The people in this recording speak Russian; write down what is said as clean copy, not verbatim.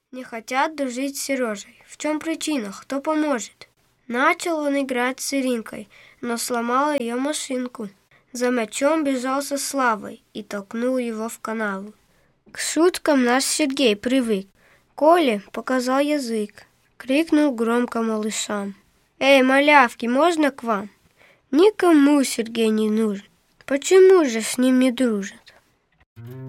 Не хотят дружить с Сережей. В чем причина? Кто поможет? Начал он играть с Иринкой, но сломал ее машинку. За мячом бежал со Славой и толкнул его в канаву. К шуткам наш Сергей привык. Коле показал язык, крикнул громко малышам: «Эй, малявки, можно к вам?» Никому Сергей не нужен. Почему же с ним не дружат?